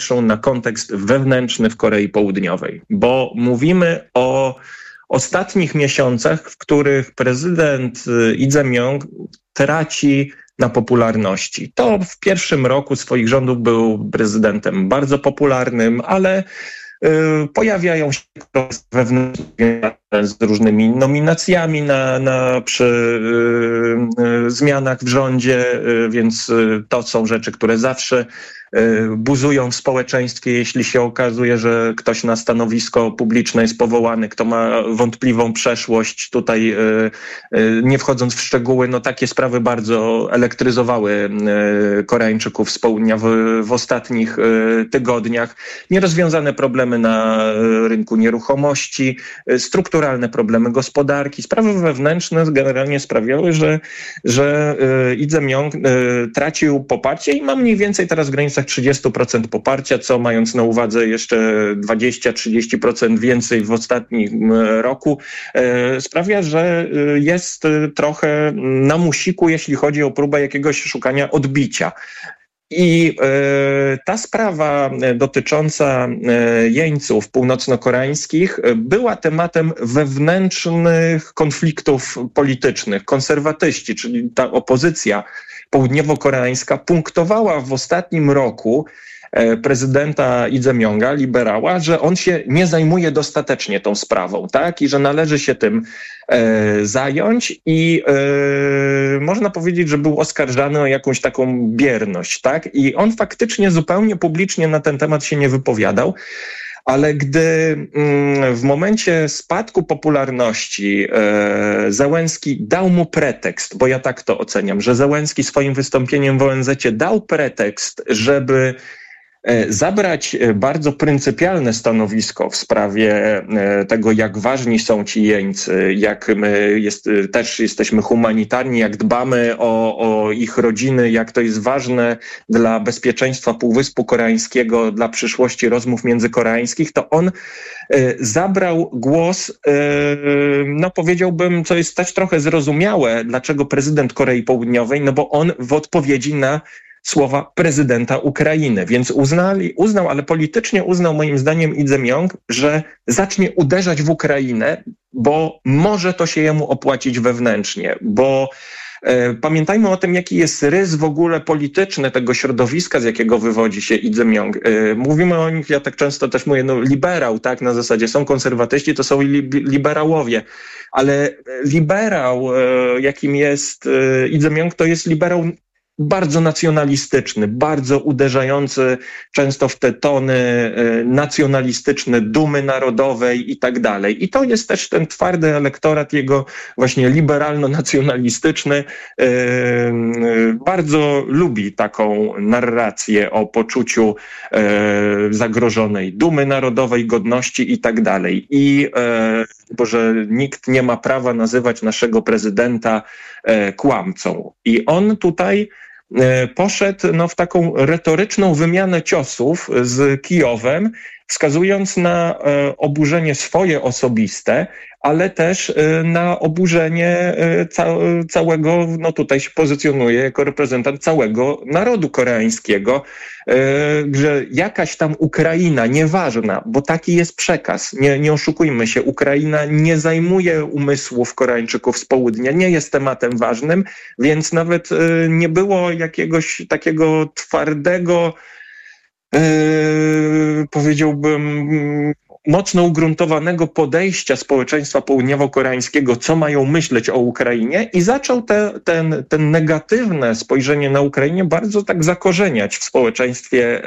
na kontekst wewnętrzny w Korei Południowej, bo mówimy o ostatnich miesiącach, w których prezydent Lee Jae-myung traci na popularności. To w pierwszym roku swoich rządów był prezydentem bardzo popularnym, ale pojawiają się wewnętrzne z różnymi nominacjami przy zmianach w rządzie, więc to są rzeczy, które zawsze buzują w społeczeństwie, jeśli się okazuje, że ktoś na stanowisko publiczne jest powołany, kto ma wątpliwą przeszłość. Tutaj nie wchodząc w szczegóły, no takie sprawy bardzo elektryzowały Koreańczyków z południa w ostatnich tygodniach. Nierozwiązane problemy na rynku nieruchomości, strukturalne problemy gospodarki, sprawy wewnętrzne generalnie sprawiały, że Lee Jae-myung tracił poparcie i ma mniej więcej teraz w granicach 30% poparcia, co mając na uwadze jeszcze 20-30% więcej w ostatnim roku, sprawia, że jest trochę na musiku, jeśli chodzi o próbę jakiegoś szukania odbicia. I ta sprawa dotycząca jeńców północno-koreańskich była tematem wewnętrznych konfliktów politycznych. Konserwatyści, czyli ta opozycja południowo-koreańska, punktowała w ostatnim roku prezydenta Lee Jae-myunga, liberała, że on się nie zajmuje dostatecznie tą sprawą, tak? I że należy się tym zająć i można powiedzieć, że był oskarżany o jakąś taką bierność, tak? I on faktycznie zupełnie publicznie na ten temat się nie wypowiadał. Ale gdy w momencie spadku popularności Zełenski dał mu pretekst, bo ja tak to oceniam, że Zełenski swoim wystąpieniem w ONZ-cie dał pretekst, żeby zabrać bardzo pryncypialne stanowisko w sprawie tego, jak ważni są ci jeńcy, jak my też jesteśmy humanitarni, jak dbamy o ich rodziny, jak to jest ważne dla bezpieczeństwa Półwyspu Koreańskiego, dla przyszłości rozmów międzykoreańskich, to on zabrał głos, no powiedziałbym, co jest też trochę zrozumiałe, dlaczego prezydent Korei Południowej, no bo on w odpowiedzi na słowa prezydenta Ukrainy. Więc uznał, ale politycznie uznał moim zdaniem Lee Jae-myung, że zacznie uderzać w Ukrainę, bo może to się jemu opłacić wewnętrznie, bo pamiętajmy o tym, jaki jest rys w ogóle polityczny tego środowiska, z jakiego wywodzi się Lee Jae-myung. Mówimy o nich, ja tak często też mówię, no liberał, tak, na zasadzie są konserwatyści, to są liberałowie, ale liberał, jakim jest Lee Jae-myung, to jest liberał bardzo nacjonalistyczny, bardzo uderzający często w te tony nacjonalistyczne, dumy narodowej i tak dalej. I to jest też ten twardy elektorat jego właśnie liberalno-nacjonalistyczny. Bardzo lubi taką narrację o poczuciu zagrożonej dumy narodowej, godności i tak dalej. I bo że nikt nie ma prawa nazywać naszego prezydenta kłamcą. I on tutaj poszedł w taką retoryczną wymianę ciosów z Kijowem, wskazując na oburzenie swoje osobiste, ale też na oburzenie całego, tutaj się pozycjonuje jako reprezentant całego narodu koreańskiego, że jakaś tam Ukraina, nieważna, bo taki jest przekaz, nie oszukujmy się, Ukraina nie zajmuje umysłów Koreańczyków z południa, nie jest tematem ważnym, więc nawet nie było jakiegoś takiego twardego, powiedziałbym, mocno ugruntowanego podejścia społeczeństwa południowo-koreańskiego, co mają myśleć o Ukrainie, i zaczął ten negatywne spojrzenie na Ukrainie bardzo tak zakorzeniać w społeczeństwie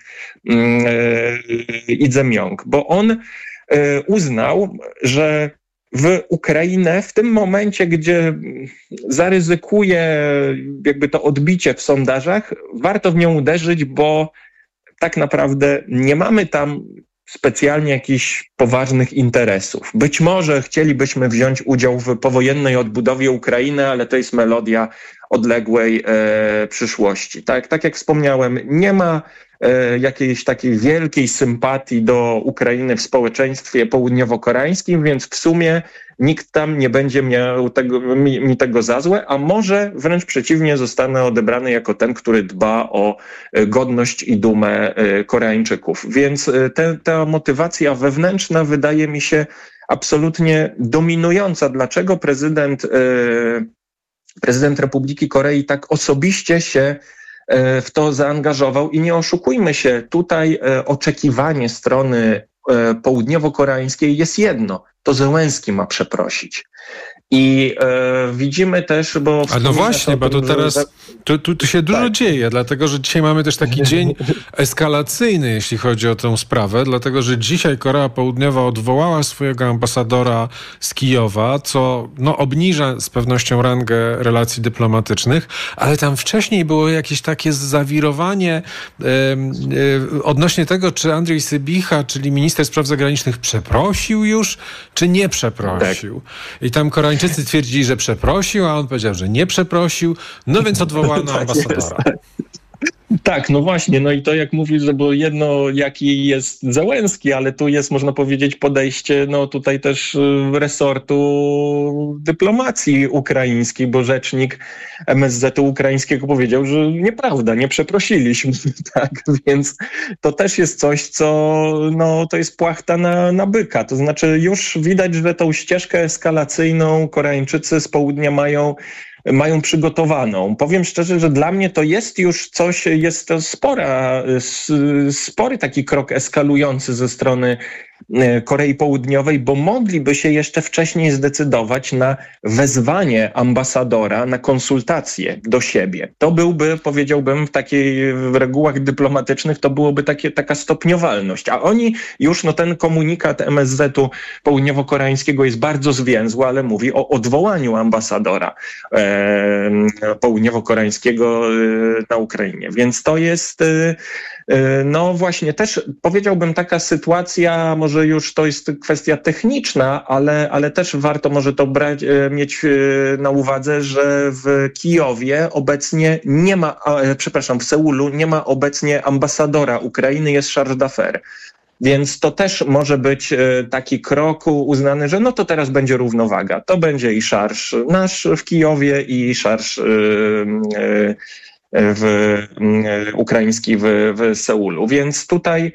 Lee Jae-myung, bo on uznał, że w Ukrainę w tym momencie, gdzie zaryzykuje jakby to odbicie w sondażach, warto w nią uderzyć, bo tak naprawdę nie mamy tam specjalnie jakichś poważnych interesów. Być może chcielibyśmy wziąć udział w powojennej odbudowie Ukrainy, ale to jest melodia odległej przyszłości. Tak jak wspomniałem, nie ma jakiejś takiej wielkiej sympatii do Ukrainy w społeczeństwie południowo-koreańskim, więc w sumie nikt tam nie będzie miał mi tego za złe, a może wręcz przeciwnie, zostanę odebrany jako ten, który dba o godność i dumę Koreańczyków. Więc ta motywacja wewnętrzna wydaje mi się absolutnie dominująca. Dlaczego prezydent Republiki Korei tak osobiście się w to zaangażował? I nie oszukujmy się, tutaj oczekiwanie strony południowo-koreańskiej jest jedno. To Zełenski ma przeprosić. I widzimy też, bo... A no właśnie, bo to teraz tu się dużo dzieje, dlatego że dzisiaj mamy też taki dzień eskalacyjny, jeśli chodzi o tę sprawę, dlatego że dzisiaj Korea Południowa odwołała swojego ambasadora z Kijowa, co obniża z pewnością rangę relacji dyplomatycznych, ale tam wcześniej było jakieś takie zawirowanie odnośnie tego, czy Andrzej Sybicha, czyli minister spraw zagranicznych, przeprosił już, czy nie przeprosił. Tak. I tam Koreańczycy twierdzili, że przeprosił, a on powiedział, że nie przeprosił, no więc odwołano ambasadora. Tak, no właśnie, no i to jak mówisz, że było jedno, jaki jest Zełenski, ale tu jest, można powiedzieć, podejście, tutaj też resortu dyplomacji ukraińskiej, bo rzecznik MSZ-u ukraińskiego powiedział, że nieprawda, nie przeprosiliśmy, tak, więc to też jest coś, co, to jest płachta na byka, to znaczy już widać, że tą ścieżkę eskalacyjną Koreańczycy z południa mają przygotowaną. Powiem szczerze, że dla mnie to jest już coś, jest to spory taki krok eskalujący ze strony Korei Południowej, bo mogliby się jeszcze wcześniej zdecydować na wezwanie ambasadora na konsultacje do siebie. To byłby, powiedziałbym, w regułach dyplomatycznych to byłoby taka stopniowalność. A oni już, ten komunikat MSZ-u południowo-koreańskiego jest bardzo zwięzły, ale mówi o odwołaniu ambasadora południowo-koreańskiego na Ukrainie. Więc to jest właśnie też powiedziałbym taka sytuacja, może już to jest kwestia techniczna, ale też warto może to mieć na uwadze, że w Kijowie obecnie nie ma, w Seulu nie ma obecnie ambasadora Ukrainy, jest chargé d'affaires. Więc to też może być taki krok uznany, że to teraz będzie równowaga. To będzie i szarż nasz w Kijowie i szarż ukraiński w Seulu. Więc tutaj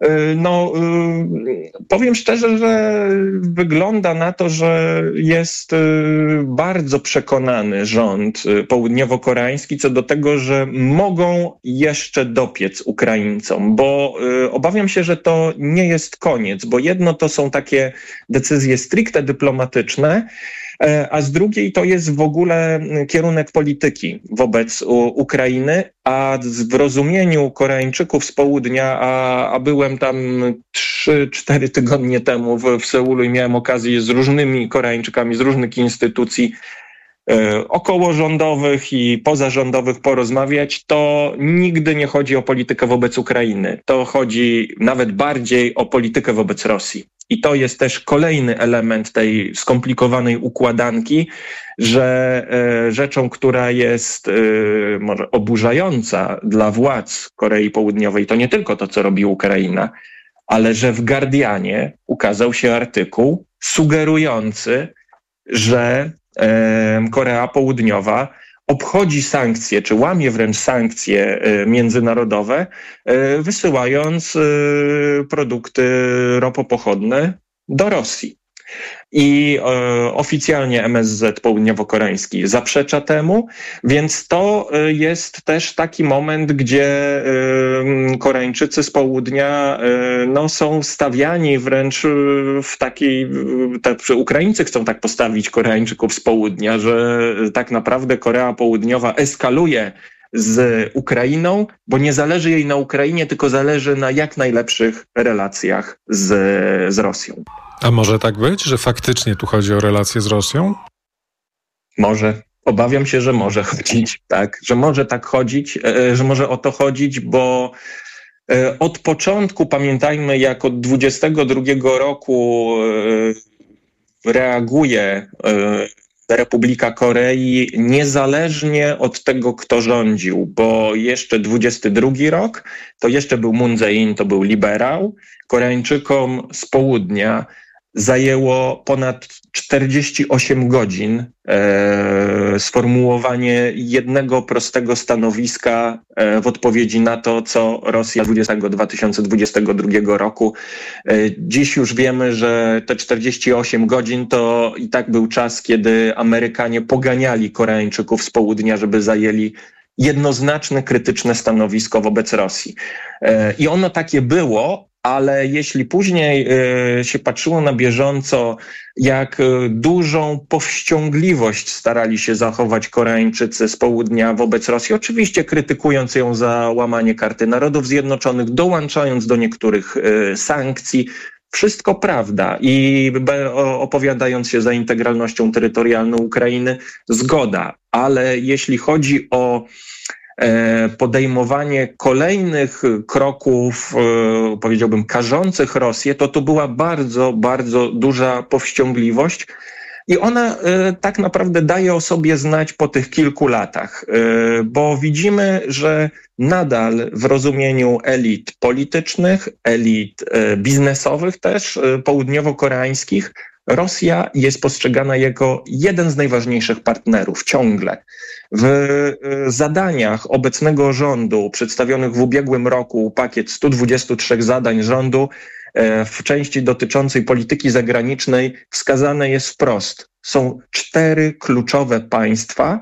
powiem szczerze, że wygląda na to, że jest bardzo przekonany rząd południowo-koreański co do tego, że mogą jeszcze dopiec Ukraińcom, bo obawiam się, że to nie jest koniec, bo jedno to są takie decyzje stricte dyplomatyczne, a z drugiej to jest w ogóle kierunek polityki wobec Ukrainy, a w rozumieniu Koreańczyków z południa, a byłem tam 3-4 tygodnie temu w Seulu i miałem okazję z różnymi Koreańczykami z różnych instytucji okołorządowych i pozarządowych porozmawiać, to nigdy nie chodzi o politykę wobec Ukrainy. To chodzi nawet bardziej o politykę wobec Rosji. I to jest też kolejny element tej skomplikowanej układanki, że rzeczą, która jest może oburzająca dla władz Korei Południowej, to nie tylko to, co robi Ukraina, ale że w Guardianie ukazał się artykuł sugerujący, że Korea Południowa obchodzi sankcje, czy łamie wręcz sankcje międzynarodowe, wysyłając produkty ropopochodne do Rosji. I oficjalnie MSZ południowo-koreański zaprzecza temu, więc to jest też taki moment, gdzie Koreańczycy z południa są stawiani wręcz w takiej, Ukraińcy chcą tak postawić Koreańczyków z południa, że tak naprawdę Korea Południowa eskaluje z Ukrainą, bo nie zależy jej na Ukrainie, tylko zależy na jak najlepszych relacjach z Rosją. A może tak być, że faktycznie tu chodzi o relacje z Rosją? Może. Obawiam się, że może chodzić, tak. Że może tak chodzić, że może o to chodzić, bo od początku, pamiętajmy, jak od 22 roku reaguje Republika Korei, niezależnie od tego, kto rządził, bo jeszcze 22 rok, to jeszcze był Moon Jae-in, to był liberał. Koreańczykom z południa zajęło ponad 48 godzin sformułowanie jednego prostego stanowiska w odpowiedzi na to, co Rosja 2022 roku. Dziś już wiemy, że te 48 godzin to i tak był czas, kiedy Amerykanie poganiali Koreańczyków z południa, żeby zajęli jednoznaczne, krytyczne stanowisko wobec Rosji. I ono takie było, ale jeśli później się patrzyło na bieżąco, jak dużą powściągliwość starali się zachować Koreańczycy z południa wobec Rosji, oczywiście krytykując ją za łamanie Karty Narodów Zjednoczonych, dołączając do niektórych sankcji, wszystko prawda i opowiadając się za integralnością terytorialną Ukrainy, zgoda. Ale jeśli chodzi o podejmowanie kolejnych kroków, powiedziałbym, karzących Rosję, to była bardzo, bardzo duża powściągliwość i ona tak naprawdę daje o sobie znać po tych kilku latach, bo widzimy, że nadal w rozumieniu elit politycznych, elit biznesowych też, południowo-koreańskich, Rosja jest postrzegana jako jeden z najważniejszych partnerów ciągle. W zadaniach obecnego rządu, przedstawionych w ubiegłym roku, pakiet 123 zadań rządu, w części dotyczącej polityki zagranicznej wskazane jest wprost. Są 4 kluczowe państwa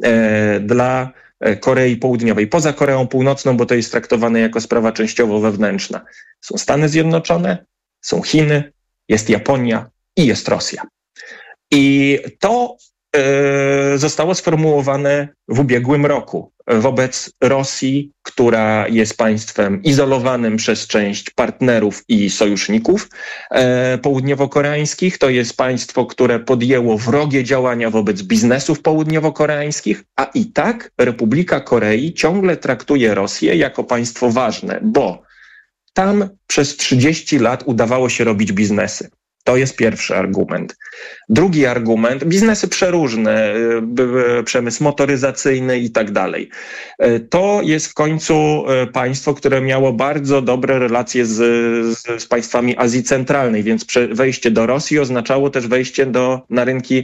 dla Korei Południowej, poza Koreą Północną, bo to jest traktowane jako sprawa częściowo wewnętrzna. Są Stany Zjednoczone, są Chiny, jest Japonia i jest Rosja. I to zostało sformułowane w ubiegłym roku wobec Rosji, która jest państwem izolowanym przez część partnerów i sojuszników południowo-koreańskich. To jest państwo, które podjęło wrogie działania wobec biznesów południowo-koreańskich, a i tak Republika Korei ciągle traktuje Rosję jako państwo ważne, bo tam przez 30 lat udawało się robić biznesy. To jest pierwszy argument. Drugi argument, biznesy przeróżne, przemysł motoryzacyjny i tak dalej. To jest w końcu państwo, które miało bardzo dobre relacje z państwami Azji Centralnej, więc wejście do Rosji oznaczało też wejście na rynki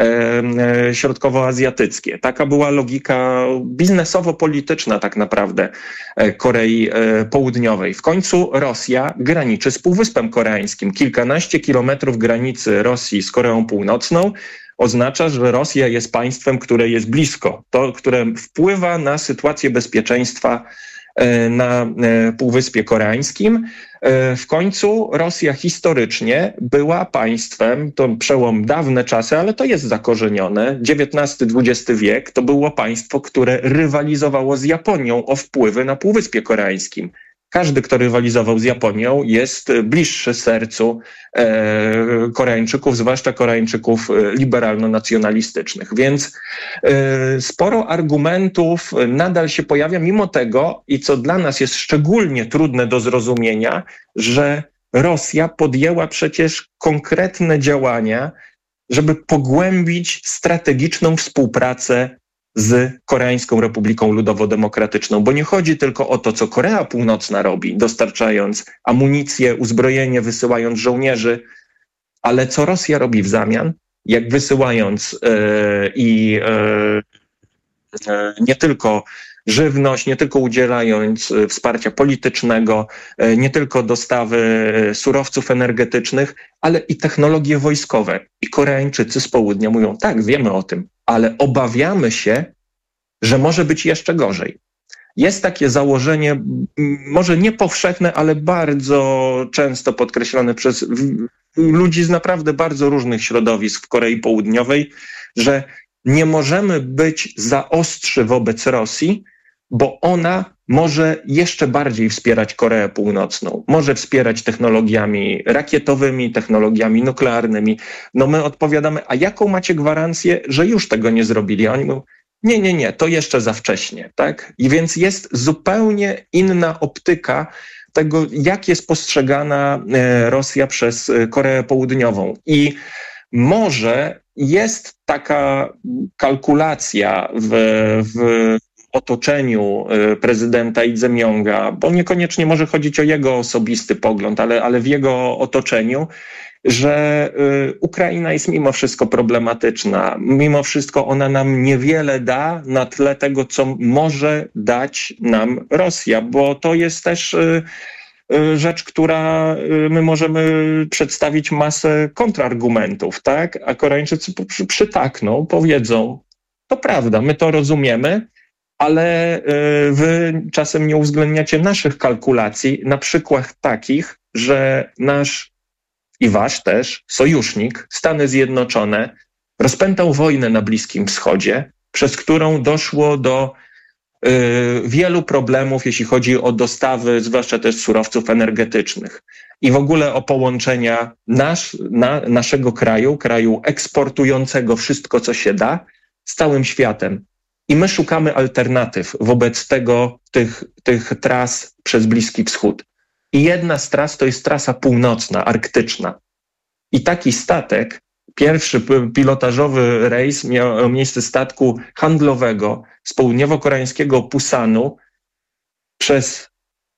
środkowoazjatyckie. Taka była logika biznesowo-polityczna tak naprawdę Korei Południowej. W końcu Rosja graniczy z Półwyspem Koreańskim. Kilkanaście kilometrów granicy Rosji z Koreą Północną oznacza, że Rosja jest państwem, które jest blisko, które wpływa na sytuację bezpieczeństwa na Półwyspie Koreańskim. W końcu Rosja historycznie była państwem, to przełom dawne czasy, ale to jest zakorzenione, XIX-XX wiek, to było państwo, które rywalizowało z Japonią o wpływy na Półwyspie Koreańskim. Każdy, kto rywalizował z Japonią, jest bliższy sercu Koreańczyków, zwłaszcza Koreańczyków liberalno-nacjonalistycznych. Więc sporo argumentów nadal się pojawia, mimo tego, i co dla nas jest szczególnie trudne do zrozumienia, że Rosja podjęła przecież konkretne działania, żeby pogłębić strategiczną współpracę z Koreańską Republiką Ludowo-Demokratyczną, bo nie chodzi tylko o to, co Korea Północna robi, dostarczając amunicję, uzbrojenie, wysyłając żołnierzy, ale co Rosja robi w zamian, jak wysyłając nie tylko żywność, nie tylko udzielając wsparcia politycznego, nie tylko dostawy surowców energetycznych, ale i technologie wojskowe. I Koreańczycy z południa mówią, tak, wiemy o tym, ale obawiamy się, że może być jeszcze gorzej. Jest takie założenie, może nie powszechne, ale bardzo często podkreślane przez ludzi z naprawdę bardzo różnych środowisk w Korei Południowej, że nie możemy być za ostrzy wobec Rosji, bo ona może jeszcze bardziej wspierać Koreę Północną. Może wspierać technologiami rakietowymi, technologiami nuklearnymi. No my odpowiadamy, a jaką macie gwarancję, że już tego nie zrobili? A oni mówią, nie, to jeszcze za wcześnie. Tak? I więc jest zupełnie inna optyka tego, jak jest postrzegana Rosja przez Koreę Południową. I może jest taka kalkulacja w otoczeniu prezydenta Idzemionga, bo niekoniecznie może chodzić o jego osobisty pogląd, ale w jego otoczeniu, że Ukraina jest mimo wszystko problematyczna. Mimo wszystko ona nam niewiele da na tle tego, co może dać nam Rosja, bo to jest też rzecz, która my możemy przedstawić masę kontrargumentów, tak? A Koreańczycy przytakną, powiedzą, to prawda, my to rozumiemy, ale wy czasem nie uwzględniacie naszych kalkulacji na przykład takich, że nasz i wasz też sojusznik, Stany Zjednoczone, rozpętał wojnę na Bliskim Wschodzie, przez którą doszło do wielu problemów, jeśli chodzi o dostawy, zwłaszcza też surowców energetycznych i w ogóle o połączenia naszego kraju eksportującego wszystko, co się da, z całym światem. I my szukamy alternatyw wobec tych tras przez Bliski Wschód. I jedna z tras to jest trasa północna, arktyczna. I taki statek, pierwszy pilotażowy rejs miał miejsce statku handlowego z południowo-koreańskiego Pusanu przez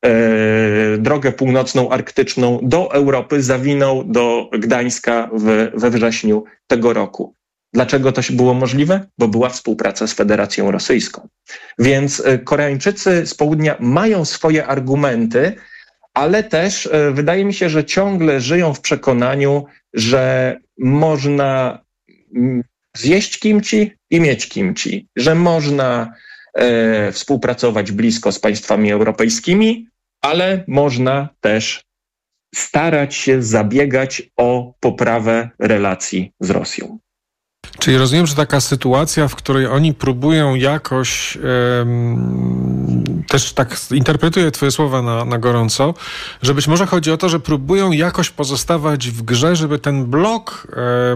drogę północną arktyczną do Europy, zawinął do Gdańska we wrześniu tego roku. Dlaczego to było możliwe? Bo była współpraca z Federacją Rosyjską. Więc Koreańczycy z południa mają swoje argumenty, ale też wydaje mi się, że ciągle żyją w przekonaniu, że można zjeść kimchi i mieć kimchi, że można współpracować blisko z państwami europejskimi, ale można też starać się zabiegać o poprawę relacji z Rosją. Czyli rozumiem, że taka sytuacja, w której oni próbują jakoś, też tak interpretuję twoje słowa na gorąco, że być może chodzi o to, że próbują jakoś pozostawać w grze, żeby ten blok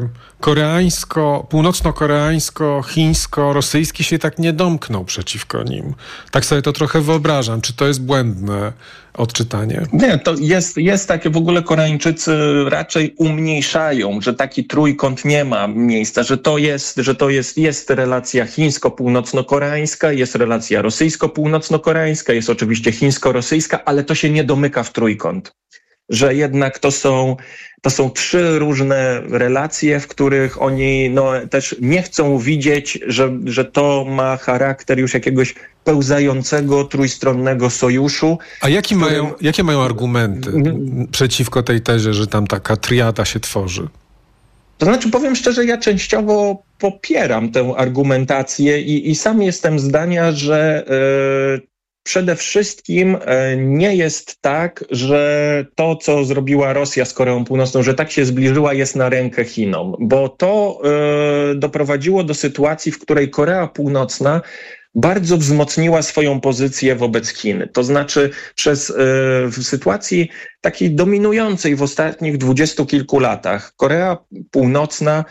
północno-koreańsko-chińsko-rosyjski się tak nie domknął przeciwko nim. Tak sobie to trochę wyobrażam. Czy to jest błędne odczytanie? Nie, to jest takie, w ogóle Koreańczycy raczej umniejszają, że taki trójkąt nie ma miejsca, że to jest relacja chińsko-północno-koreańska, jest relacja rosyjsko-północno-koreańska, jest oczywiście chińsko-rosyjska, ale to się nie domyka w trójkąt. Że jednak to są trzy różne relacje, w których oni też nie chcą widzieć, że to ma charakter już jakiegoś pełzającego, trójstronnego sojuszu. A jakie mają argumenty przeciwko tej tezie, że tam taka triada się tworzy? To znaczy, powiem szczerze, ja częściowo popieram tę argumentację i sam jestem zdania, że przede wszystkim nie jest tak, że to, co zrobiła Rosja z Koreą Północną, że tak się zbliżyła, jest na rękę Chinom, bo to doprowadziło do sytuacji, w której Korea Północna bardzo wzmocniła swoją pozycję wobec Chin. To znaczy w sytuacji takiej dominującej w ostatnich 20 kilku latach Korea Północna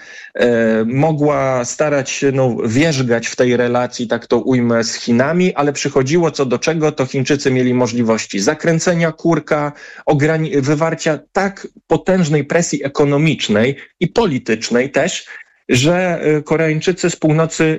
mogła starać się wierzgać w tej relacji, tak to ujmę, z Chinami, ale przychodziło co do czego, to Chińczycy mieli możliwości zakręcenia kurka, wywarcia tak potężnej presji ekonomicznej i politycznej też, że Koreańczycy z północy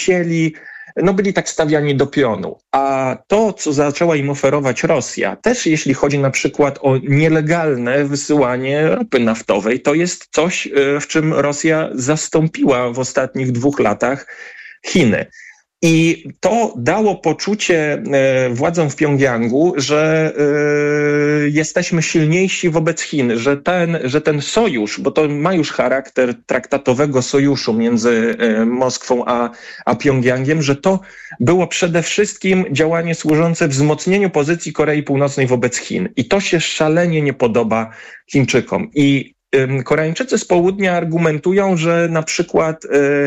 byli tak stawiani do pionu. A to, co zaczęła im oferować Rosja, też jeśli chodzi na przykład o nielegalne wysyłanie ropy naftowej, to jest coś, w czym Rosja zastąpiła w ostatnich 2 latach Chiny. I to dało poczucie władzom w Pjongjangu, że jesteśmy silniejsi wobec Chin, że ten sojusz, bo to ma już charakter traktatowego sojuszu między Moskwą a Pjongjangiem, że to było przede wszystkim działanie służące wzmocnieniu pozycji Korei Północnej wobec Chin. I to się szalenie nie podoba Chińczykom. I Koreańczycy z południa argumentują, że na przykład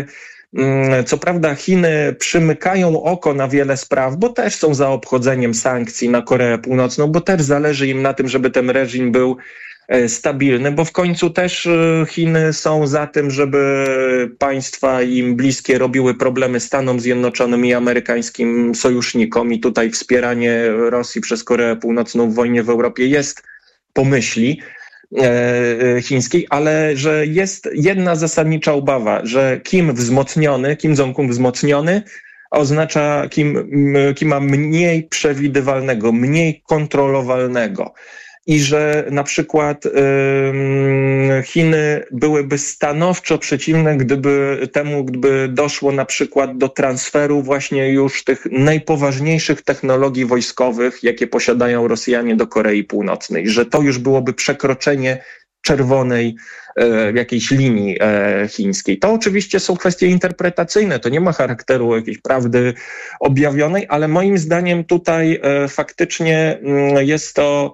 co prawda Chiny przymykają oko na wiele spraw, bo też są za obchodzeniem sankcji na Koreę Północną, bo też zależy im na tym, żeby ten reżim był stabilny, bo w końcu też Chiny są za tym, żeby państwa im bliskie robiły problemy Stanom Zjednoczonym i amerykańskim sojusznikom i tutaj wspieranie Rosji przez Koreę Północną w wojnie w Europie jest po myśli. chińskiej, ale że jest jedna zasadnicza obawa, że Kim Jong-un wzmocniony oznacza Kima mniej przewidywalnego, mniej kontrolowalnego. I że na przykład Chiny byłyby stanowczo przeciwne gdyby doszło na przykład do transferu właśnie już tych najpoważniejszych technologii wojskowych, jakie posiadają Rosjanie do Korei Północnej, że to już byłoby przekroczenie czerwonej jakiejś linii chińskiej. To oczywiście są kwestie interpretacyjne, to nie ma charakteru jakiejś prawdy objawionej, ale moim zdaniem tutaj faktycznie jest to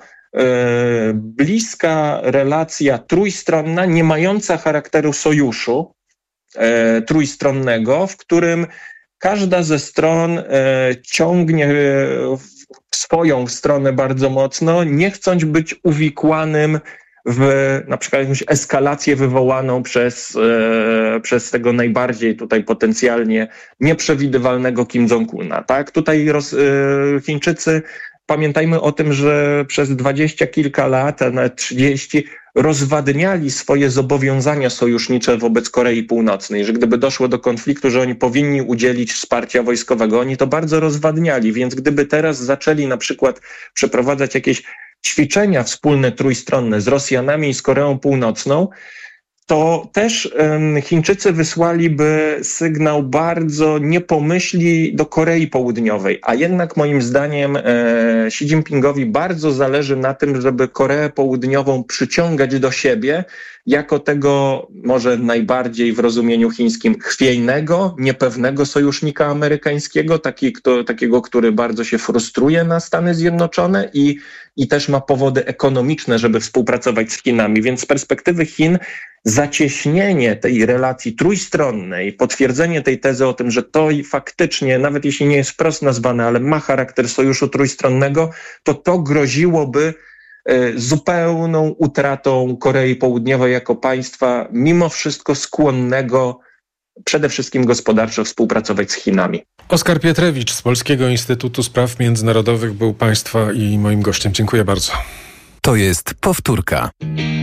bliska relacja trójstronna, nie mająca charakteru sojuszu trójstronnego, w którym każda ze stron ciągnie w swoją stronę bardzo mocno, nie chcąc być uwikłanym w na przykład jakąś eskalację wywołaną przez tego najbardziej tutaj potencjalnie nieprzewidywalnego Kim Jong-una. Tak? Tutaj Chińczycy, pamiętajmy o tym, że przez 20 kilka lat, a nawet 30, rozwadniali swoje zobowiązania sojusznicze wobec Korei Północnej, że gdyby doszło do konfliktu, że oni powinni udzielić wsparcia wojskowego, oni to bardzo rozwadniali, więc gdyby teraz zaczęli na przykład przeprowadzać jakieś ćwiczenia wspólne trójstronne z Rosjanami i z Koreą Północną, to też Chińczycy wysłaliby sygnał bardzo niepomyślny do Korei Południowej, a jednak moim zdaniem Xi Jinpingowi bardzo zależy na tym, żeby Koreę Południową przyciągać do siebie jako tego może najbardziej w rozumieniu chińskim chwiejnego, niepewnego sojusznika amerykańskiego, takiego, który bardzo się frustruje na Stany Zjednoczone i też ma powody ekonomiczne, żeby współpracować z Chinami. Więc z perspektywy Chin zacieśnienie tej relacji trójstronnej, potwierdzenie tej tezy o tym, że to faktycznie, nawet jeśli nie jest wprost nazwane, ale ma charakter sojuszu trójstronnego, to groziłoby zupełną utratą Korei Południowej jako państwa, mimo wszystko skłonnego przede wszystkim gospodarczo współpracować z Chinami. Oskar Pietrewicz z Polskiego Instytutu Spraw Międzynarodowych był państwa i moim gościem. Dziękuję bardzo. To jest powtórka.